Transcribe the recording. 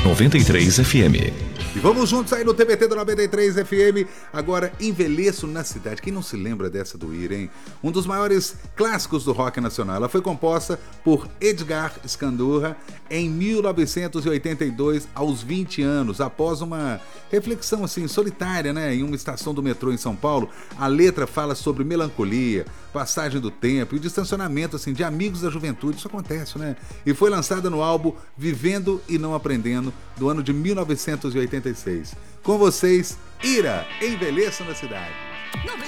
93 FM. E vamos juntos aí no TBT da 93 FM. Agora, Envelheço na Cidade. Quem não se lembra dessa do Ira, hein? Um dos maiores clássicos do rock nacional. Ela foi composta por Edgar Scandurra em 1982, aos 20 anos, após uma reflexão assim solitária, né, em uma estação do metrô em São Paulo. A letra fala sobre melancolia, passagem do tempo e o distanciamento assim de amigos da juventude. Isso acontece, né? E foi lançada no álbum Vivendo e Não Aprendendo, do ano de 1986. Com vocês, Ira, Envelheço na Cidade.